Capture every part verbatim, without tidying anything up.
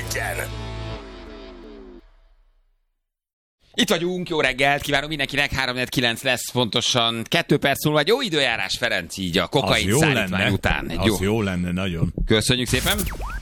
Egy-en. Itt vagyunk, jó reggelt, kívánok mindenkinek, három kilenc lesz pontosan, kettő perc múlva, egy jó időjárás, Ferenc, így a kokain szállítmány után. Egy az jó. jó lenne, nagyon. Köszönjük szépen.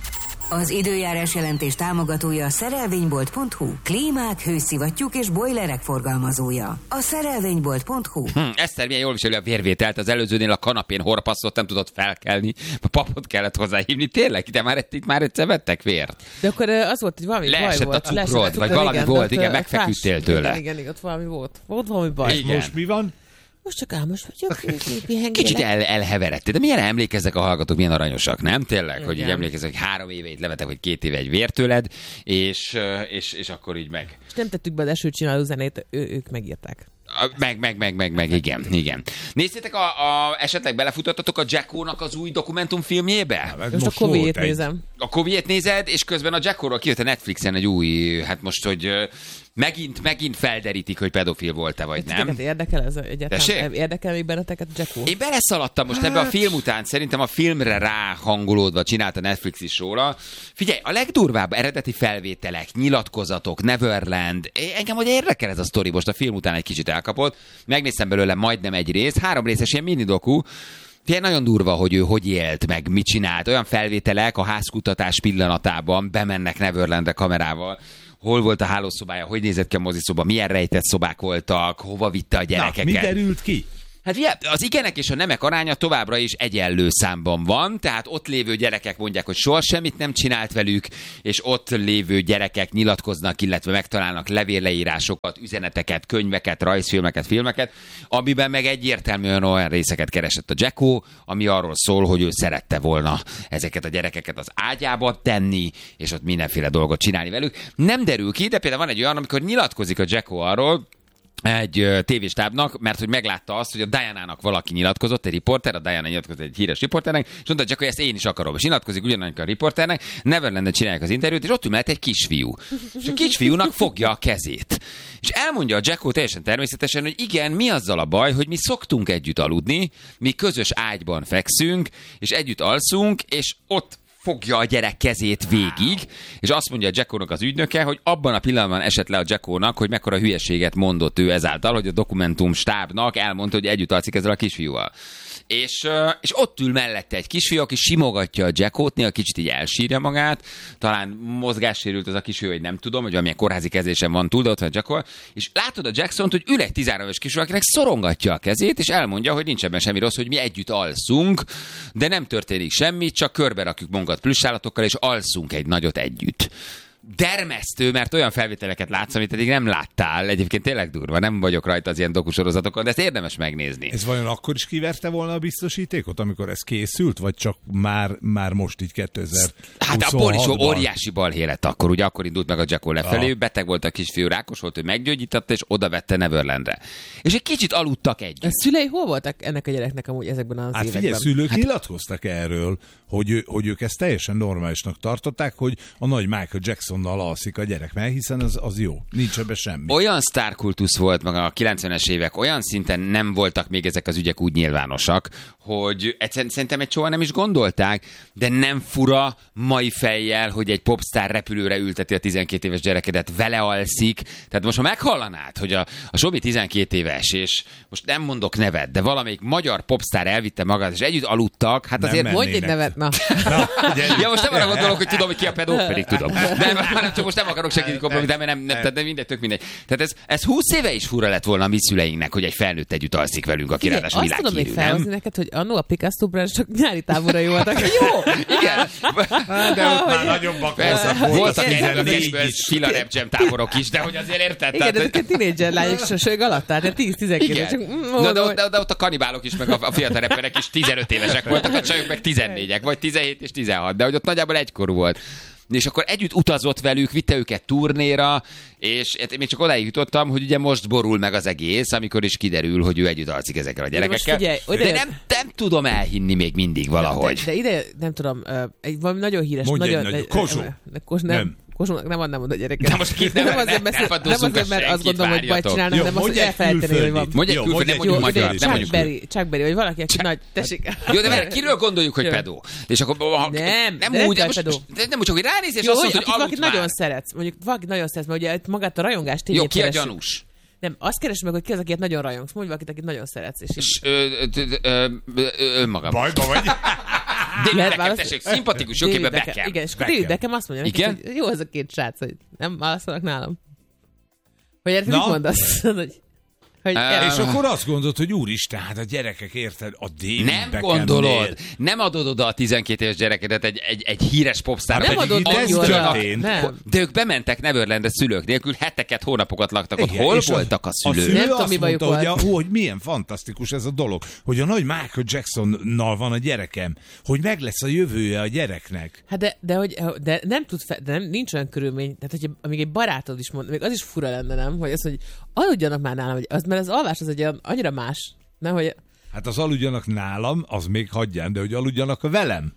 Az időjárás jelentés támogatója a szerelvénybolt pont hu. Klímák, hőszivattyúk és bojlerek forgalmazója. A szerelvénybolt pont hu. Hm, Eszter milyen jól viseli a vérvételt, az előzőnél a kanapén horpasztott, nem tudott felkelni, a papot kellett hozzáhívni. Tényleg, de már itt már egyszer vettek vért. De akkor az volt, hogy valami Leesett baj volt. a cukrod, vagy valami igen, volt, igen, ott, megfeküdtél tőle. Igen, igen, igen, ott valami volt. Volt valami baj. Igen. Most mi van? Most csak álmos vagyok. Kicsit el, elheveredtél, de milyen emlékeznek a hallgatók, milyen aranyosak, nem? Tényleg, Igen. hogy így emlékeznek, hogy három éve itt levetek, vagy két éve egy vértőled, és, és, és akkor így meg. És nem tettük be az esőcsináló zenét, ő, ők megírták. Meg, meg, meg, meg, meg, igen, igen. Néztétek, a, a, esetleg belefutottatok a Jacko-nak az új dokumentumfilmjébe? Hát Most, most a Covid-t nézem. A Covid-t nézed, és közben a Jacko-ról kijött a Netflixen egy új, hát most, hogy megint, megint felderítik, hogy pedofil volt-e, vagy nem. Titeket érdekel ez Tessék? egyáltalán? Érdekel még benneteket a Jacko? Én beleszaladtam most ebbe a film után, szerintem a filmre ráhangolódva csinálta Netflix is róla. Figyelj, a legdurvább eredeti felvételek, nyilatkozatok, Neverland, engem hogy érdekel ez a sztori, most a film után egy kicsit elkapott. Megnéztem belőle majdnem egy rész, három részes ilyen mini doku. Figyelj, nagyon durva, hogy ő hogy élt, meg mit csinált. Olyan felvételek a házkutatás pillanatában bemennek Neverlandre kamerával. Hol volt a hálószobája, hogy nézett ki a moziszoba, milyen rejtett szobák voltak, hova vitte a gyerekeket. Na, mi derült ki? Hát ugye, az igenek és a nemek aránya továbbra is egyenlő számban van, tehát ott lévő gyerekek mondják, hogy soha semmit nem csinált velük, és ott lévő gyerekek nyilatkoznak, illetve megtalálnak levélleírásokat, üzeneteket, könyveket, rajzfilmeket, filmeket, amiben meg egyértelműen olyan részeket keresett a Jacko, ami arról szól, hogy ő szerette volna ezeket a gyerekeket az ágyába tenni, és ott mindenféle dolgot csinálni velük. Nem derül ki, de például van egy olyan, amikor nyilatkozik a Jacko arról, egy tévéstábnak, mert hogy meglátta azt, hogy a Diana-nak valaki nyilatkozott, egy riporter, a Diana nyilatkozott egy híres riporternek, és mondta, csak hogy ezt én is akarom. És nyilatkozik ugyanannak a riporternek, Neverlanden csinálják az interjút, és ott ül mellett egy kisfiú. És a kisfiúnak fogja a kezét. És elmondja a Jacko teljesen természetesen, hogy igen, mi azzal a baj, hogy mi szoktunk együtt aludni, mi közös ágyban fekszünk, és együtt alszunk, és ott fogja a gyerek kezét végig, és azt mondja a Jacko-nak az ügynöke, hogy abban a pillanatban esett le a Jacko-nak, hogy mekkora hülyeséget mondott ő ezáltal, hogy a dokumentum stábnak elmondta, hogy együtt alszik ezzel a kisfiúval. És, és ott ül mellette egy kisfiú, aki simogatja a Jackót, néha kicsit így elsírja magát, talán mozgássérült az a kisfiú, hogy nem tudom, hogy valamilyen kórházi kezésen van túl, de ott van a Jacko, és látod a Jacksont, hogy ül egy tizenhárom éves kisfiú, akinek szorongatja a kezét, és elmondja, hogy nincs ebben semmi rossz, hogy mi együtt alszunk, de nem történik semmi, csak körbe rakjuk magunkat plüssállatokkal, és alszunk egy nagyot együtt. Dermesztő, mert olyan felvételeket látsz, amit eddig nem láttál. Egyébként tényleg durva, nem vagyok rajta az ilyen dokusorozatokon, de ezt érdemes megnézni. Ez vajon akkor is kiverte volna a biztosítékot, amikor ez készült, vagy csak már, már most így kétezer-huszonhatban? Hát abból is óriási balhé lett akkor, ugye akkor indult meg a Jacko lefelé, ő beteg volt a kisfiú, rákos volt, ő meggyógyította, és oda vette Neverlandre. És egy kicsit aludtak együtt. A szülei hol voltak ennek a gyereknek amúgy ezekben az Hát években? figyelj, szülők Hát- nyilatkoztak erről, hogy, ő, hogy ők ezt teljesen normálisnak tartották, hogy a nagy Michael Jacksonnal alszik a gyerek, mert hiszen az, az jó, nincs ebben semmi. Olyan sztárkultusz volt meg a kilencvenes évek, olyan szinten nem voltak még ezek az ügyek úgy nyilvánosak, hogy egyszerűen szerintem egy soha nem is gondolták, de nem fura mai fejjel, hogy egy popstar repülőre ülteti a tizenkét éves gyerekedet, vele alszik. Tehát most, ha meghallanád, hogy a, a Sobi tizenkét éves, és most nem mondok nevet, de valamelyik magyar popstar elvitte magát, és együtt aludtak, hát Nem azért... mennének. Mondj egy nevet, na. Na, Ja, most nem arra gondolok, hogy tudom, hogy ki a pedó, pedig tudom. De hanem csak most nem akarok segíteni kompromitálni, mert nem, nem, nem, nem mindegy, tök mindegy. Tehát ez, ez húsz éve is fura lett volna a mi szüleinknek, hogy egy felnőtt együtt alszik velünk, aki ráadásul Azt tudom még világhírű, felhozni nem? neked, hogy annó a Picasso Branch csak nyári táborai voltak. Jó, igen. de ott már nagyobbak Persze, voltak, voltak tizennégy egy is. filarep jam táborok is, de hogy azért érted? Igen, Tehát, ezek a tínédzser lányok sosög alatt, tehát tíz-tizenkét. igen. Csak, Na, de, ott- de, de ott a kanibálok is, meg a, a fiatal reperek is tizenöt évesek voltak, a csajok meg tizennégyek, vagy tizenhét és tizenhat, de hogy ott nagyjából egykorú volt. És akkor együtt utazott velük, vitte őket turnéra, és hát én még csak odáig jutottam, hogy ugye most borul meg az egész, amikor is kiderül, hogy ő együtt alszik ezekkel a gyerekekkel. figyelj, de oda- nem, nem tudom elhinni még mindig valahogy. De, de ide, nem tudom, egy valami nagyon híres... Mondj egy nagyon, nagy- Kozsó. Ne, Kos, nem. Nem. Kossuthnak nem adnám oda a gyereket. De most két nem, nem azért, ne, beszél, ne nem azért, mert azt gondolom, hogy bajt csinálnak, Jó, hanem azt, hogy mondj egy elfelejteni, hogy van. külföldit. Mondj egy Jó, külföld, nem mondj mondjuk egy magyar, Chuck nem mondjuk Berry, Chuck Berry, vagy valaki, aki nagy, tessék. Jó, de mert kiről gondoljuk, hogy Jó. pedó? És akkor ha, Nem, nem nem úgy, kell most, pedó. most, nem úgy, csak hogy ránéz, és Jó, azt hogy mondod, hogy akit valakit aludt nagyon már. szeretsz, mondjuk valakit nagyon szeretsz, mert ugye magát a rajongás tényét Jó, ki a keresünk. gyanús? Nem, azt keresd meg, hogy ki az, akiket nagyon rajongsz. Mondj valakit, akit nagyon szeretsz. És így- És ö, ö, ö, ö, ö, önmagam. Bajba vagy? David Lehet Beckham, válasz- tessék, szimpatikus, David jóképben Beckham. Beckham. Igen, és akkor Beckham. David Beckham azt mondja nekik, Igen? hogy jó ez a két srác, hogy nem válaszolnak nálam. Hogy erre Na? mit mondasz? hogy, hogy Á, És akkor azt gondolod, hogy úristen, hát a gyerekek, érted? A David Nem Beckhamnél. gondolod, nem adod oda a tizenkét éves gyerekedet egy, egy, egy híres popstar. Hát nem pedig adod itt ez neki oda. történt. Nem. De ők bementek Neverlandre szülők nélkül, heteket, hónapokat laktak ott. Igen, Hol és voltak a A szülők? szülő Nem tudom, azt mi bajuk mondta, hogy, volt. a, hú, hogy milyen fantasztikus ez a dolog, hogy a nagy Michael Jacksonnal van a gyerekem, hogy meg lesz a jövője a gyereknek. Hát de, de, hogy, de nem tud, fe, de nem, nincs olyan körülmény, tehát hogyha amíg egy barátod is mond, még az is fura lenne, nem? Hogy az, hogy aludjanak már nálam, hogy az, mert az alvás az egy olyan, annyira más, nem? Hogy Hát az aludjanak nálam, az még hagyján, de hogy aludjanak velem.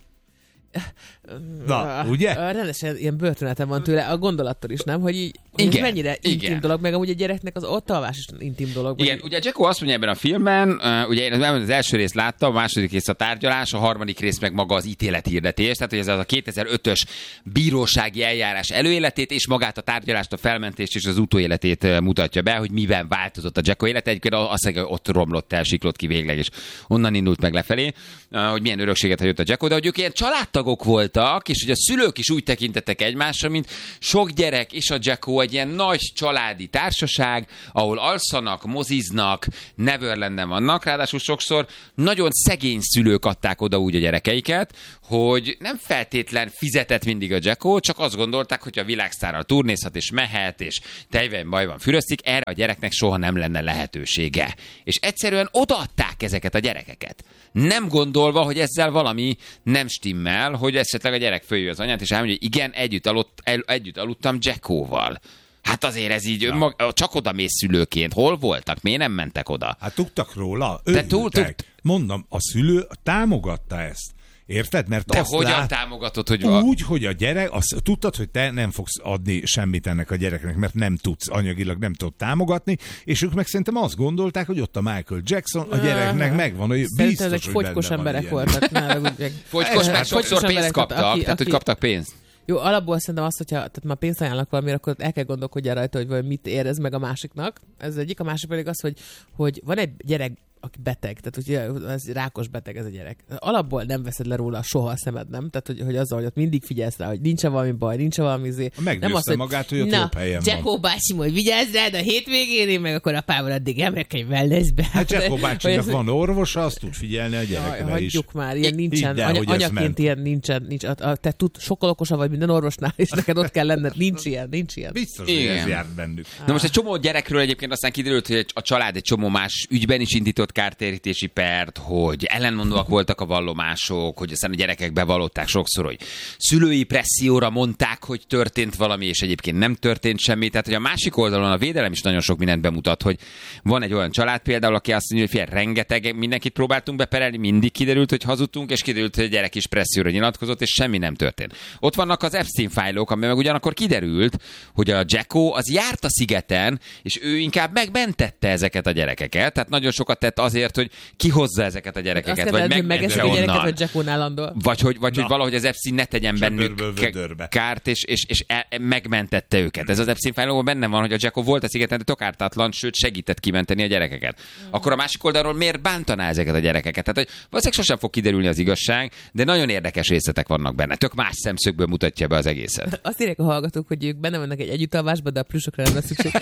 Na, ugye? A, rendesen ilyen börtönete van tőle, a gondolattól is, nem? Hogy így, hogy Igen, ez mennyire igen. intim dolog, meg amúgy a gyereknek az ott alvás is intim dolog. Igen, ugye Jacko azt mondja ebben a filmben, uh, ugye én az első részt láttam, a második rész a tárgyalás, a harmadik rész meg maga az ítélethirdetés, tehát hogy ez az a kétezer-ötös bírósági eljárás előéletét és magát a tárgyalást, a felmentést és az utóéletét uh, mutatja be, hogy miben változott a Jacko élete. Egyébként azt mondja, hogy ott romlott el, siklott ki végleg, és onnan indult meg lefelé, uh, hogy milyen örökséget hagyott a Jacko, de hogy ők ilyen családtagok voltak, és hogy a szülők is úgy tekintettek egymásra, mint sok gyerek és a Jacko egy ilyen nagy családi társaság, ahol alszanak, moziznak, Neverlanden vannak, ráadásul sokszor nagyon szegény szülők adták oda úgy a gyerekeiket, hogy nem feltétlen fizetett mindig a Jacko, csak azt gondolták, hogy a világsztárral turnézhat és mehet, és tejben bajban füröztik, erre a gyereknek soha nem lenne lehetősége. És egyszerűen odaadták ezeket a gyerekeket. Nem gondolva, hogy ezzel valami nem stimmel, hogy esetleg a gyerek följön az anyát, és elmondja, hogy igen, együtt, aludt, el, együtt aludtam Jackoval. Hát azért ez így, önmag, csak oda mész szülőként. Hol voltak? Miért nem mentek oda? Hát tudtak róla, De túl- örültek. tud- Mondom, a szülő támogatta ezt. Érted? Mert De azt hogyan lát... támogatod, hogy van? Úgy, hogy a gyerek, azt tudtad, hogy te nem fogsz adni semmit ennek a gyereknek, mert nem tudsz, anyagilag nem tudod támogatni, és ők meg szerintem azt gondolták, hogy ott a Michael Jackson, a gyereknek megvan, hogy Szerintem biztos, ezek hogy fogykos benne van emberek ilyen. voltak nála. Fogykos, mert Hát, sokszor fogykos pénzt emberek, kaptak, aki- tehát hogy aki- kaptak pénzt. Jó, alapból szerintem azt, hogyha tehát már pénzt ajánlnak valamiért, akkor el kell gondolkodjál rajta, hogy vagy mit érez meg a másiknak. Ez egyik, a másik pedig az, hogy, hogy van egy gyerek, aki beteg, tehát hogy ez rákos beteg ez a gyerek. Alapból nem veszed le róla soha a szemed, nem? Tehát, hogy, hogy azzal, hogy ott mindig figyelsz rá, hogy nincs valami baj, nincs valami izé. Meggyőzte Nem azt, magát, hogy ott na, jobb helyen van. Jacko bácsi, hogy vigyázz rád a hétvégén, én meg akkor apával addig elmegyek egy wellnessbe. Hát Jacko bácsinak Hogy ez- van orvosa, azt tud figyelni a Jaj, gyerekre is. hagyjuk már, ilyen nincsen. Hidd el, Anya, hogy ez anyaként ment. ilyen nincsen. Nincs, a, a, te tud, sokkal okosabb vagy minden orvosnál, és neked ott kell lenned. Nincs ilyen, nincs ilyen. Biztos, hogy Igen. ez járt bennük. Na most egy csomó gyerekről egyébként aztán kiderült, hogy a család egy csomó más ügyben is indított kártérítési pert, hogy ellenmondóak voltak a vallomások, hogy aztán a gyerekek bevallották sokszor, hogy szülői presszióra mondták, hogy történt valami, és egyébként nem történt semmi. Tehát, hogy a másik oldalon a védelem is nagyon sok mindent bemutat, hogy van egy olyan család például, aki azt mondja, hogy fél, rengeteg mindenkit próbáltunk beperelni, mindig kiderült, hogy hazudtunk, és kiderült, hogy a gyerek is presszióra nyilatkozott, és semmi nem történt. Ott vannak az Epstein fájlok, ami meg ugyanakkor kiderült, hogy a Jacko az járt a szigeten, és ő inkább megmentette ezeket a gyerekeket, tehát nagyon sokat tett azért, hogy kihozza ezeket a gyerekeket, Azt vagy kell, hogy megmentse megeszik a gyereket, onnan. hogy Jacko állandóan. Vagy hogy, vagy hogy valahogy az Epstein ne tegyen bennük Csöpörből vödörbe. ke- kárt, és, és, és el, megmentette őket. Ez az Epstein fájlokban benne van, hogy a Jacko volt a szigeten, de tök ártatlan, sőt segített kimenteni a gyerekeket. Akkor a másik oldalról miért bántaná ezeket a gyerekeket? Tehát, hogy valószínűleg sosem fog kiderülni az igazság, de nagyon érdekes részletek vannak benne. Tök más szemszögből mutatja be az egészet. Azt írják a hallgatók, hogy ők benne vannak egy együttalvásban, de a plusokra nem lesz szükség.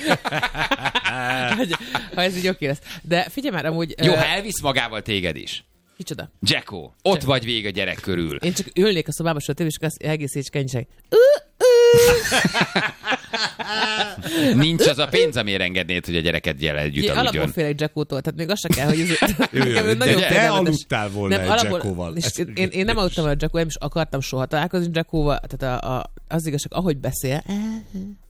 Hogy- ha ez így oké lesz. De figyelj már, amúgy... Jó, ö, ha elvisz magával téged is. Kicsoda? Jacko, ott vagy végig a gyerek körül. Én csak ülnék a szobába, és és azt egész és kenyiség. Nincs az a pénz, amért engednéd, hogy a gyereket jel együtt Alapból aludjon. félek Jackótól, tehát még azt se kell, hogy ez, Ő, nekem ő de nagyon te félelmetes. aludtál volna egy alapból- Jackóval. és Ez- én, én nem aludtam a Jackóval, nem is akartam soha találkozni Jackóval, tehát a, a, az igazság, ahogy beszél,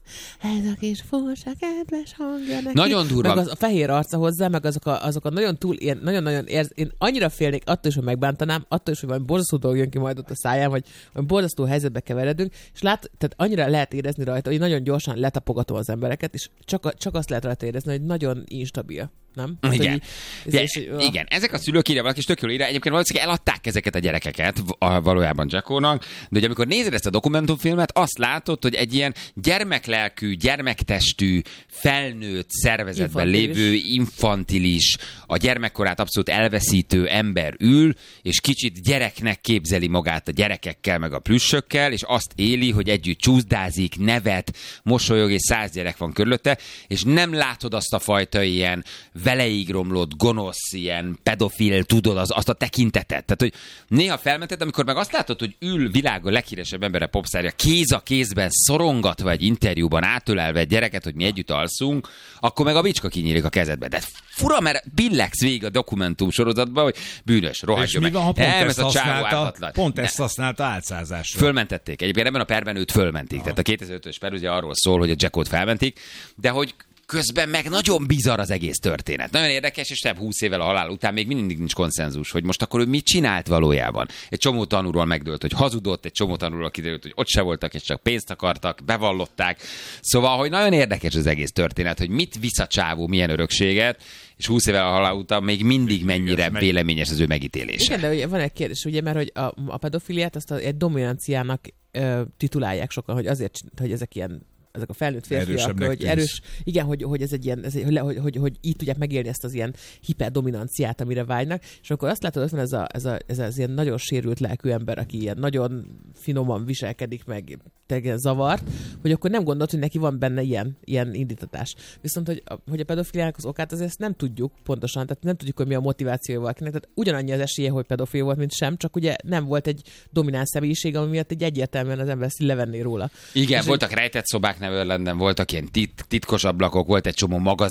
Ez a kis furcsa kedves hangja neki. Nagyon durva. Meg az a fehér arca hozzá, meg azok a, azok a nagyon túl, ilyen, nagyon-nagyon érz... Én annyira félnék attól is, hogy megbántanám, attól is, hogy valami borzasztó dolog jön ki majd ott a száján, vagy valami borzasztó helyzetbe keveredünk, és lát, tehát annyira lehet érezni rajta, hogy nagyon gyorsan letapogatom az embereket, és csak, csak azt lehet rajta érezni, hogy nagyon instabil. Nem? Hát, igen. Hogy, igen. és, és, igen. Ezek a szülők írja valaki, és tök jól írja. Egyébként valószínűleg eladták ezeket a gyerekeket a, valójában Jackónak, de hogy amikor nézed ezt a dokumentumfilmet, azt látod, hogy egy ilyen gyermeklelkű, gyermektestű, felnőtt szervezetben Infantilis. lévő, infantilis, a gyermekkorát abszolút elveszítő ember ül, és kicsit gyereknek képzeli magát a gyerekekkel, meg a plüssökkel, és azt éli, hogy együtt csúszdázik, nevet, mosolyog, és száz gyerek van körülötte, és nem látod azt a fajta ilyen veleig romlott, gonosz, ilyen pedofil, tudod, az, azt a tekintetet. Tehát, hogy néha felmented, amikor meg azt látod, hogy ül világon leghíresebb embere, popszárja, kéz a kézben szorongatva egy interjúban, átölelve egy gyereket, hogy mi együtt alszunk, akkor meg a bicska kinyílik a kezedbe. De fura, mert billegsz végig a dokumentum sorozatban, hogy bűnös, rohadjon meg. És mi van, ha pont Nem, ezt ez a csávó használta, ártatlan. pont Ne. ezt használta álcázásra? Fölmentették. Egyébként ebben a perben őt fölmentik. Tehát a kétezer-ötös per ugye arról szól, hogy a Jackót felmentik, de hogy közben meg nagyon bizarr az egész történet. Nagyon érdekes, és nem húsz évvel a halál után még mindig nincs konszenzus, hogy most akkor ő mit csinált valójában. Egy csomó tanúról megdőlt, hogy hazudott, egy csomó tanúról kiderült, hogy ott se voltak, és csak pénzt akartak, bevallották. Szóval, hogy nagyon érdekes az egész történet, hogy mit visz a csávó, milyen örökséget, és húsz évvel a halál után még mindig mennyire meg- véleményes az ő megítélése. Igen, de ugye van egy kérdés, ugye, mert hogy a, a pedofiliát azt a, egy dominanciának ö, titulálják sokan, hogy azért, hogy ezek ilyen ezek a felnőtt férfiak, Erősebbnek hogy tűnsz. erős, igen, hogy, hogy ez egy ilyen, ez egy, hogy, hogy, hogy, hogy így tudják megélni ezt az ilyen hiperdominanciát, amire vágynak, és akkor azt látod, hogy van ez, a, ez, a, ez az ilyen nagyon sérült lelkű ember, aki ilyen nagyon finoman viselkedik, meg tényleg zavart, hogy akkor nem gondolt, hogy neki van benne ilyen, ilyen indítatás. Viszont, hogy a, hogy a pedofiliának az okát, azért ezt nem tudjuk pontosan, tehát nem tudjuk, hogy mi a motivációja valakinek, tehát ugyanannyi az esélye, hogy pedofil volt, mint sem, csak ugye nem volt egy domináns személyiség, ami miatt egy egyértelműen az ember ezt levenné róla. Igen, És voltak rejtett szobák Neverlanden, voltak ilyen tit- titkos ablakok, volt egy csomó magazin,